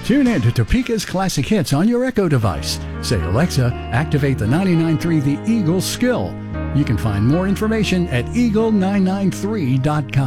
Tune in to Topeka's Classic Hits on your Echo device. Say, Alexa, activate the 99.3 The Eagle skill. You can find more information at eagle993.com.